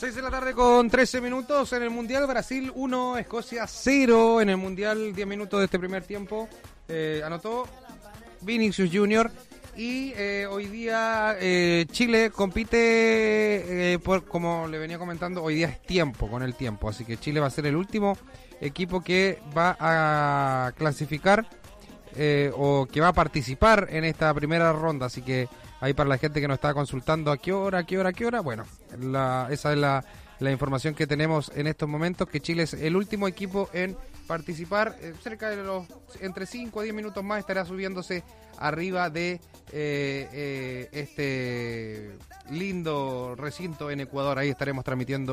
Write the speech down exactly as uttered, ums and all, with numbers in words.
seis de la tarde con trece minutos en el Mundial. Brasil uno, Escocia cero. En el Mundial, diez minutos de este primer tiempo. Eh, anotó Vinicius Junior Y eh, hoy día eh, Chile compite, eh, por, como le venía comentando, hoy día es tiempo, con el tiempo. Así que Chile va a ser el último equipo que va a clasificar eh, o que va a participar en esta primera ronda. Así que ahí para la gente que nos está consultando a qué hora, a qué hora, a qué hora, bueno, la, esa es la, la información que tenemos en estos momentos, que Chile es el último equipo en participar. Eh, cerca de los, entre cinco a diez minutos más estará subiéndose arriba de eh, eh, este lindo recinto en Ecuador. Ahí estaremos transmitiendo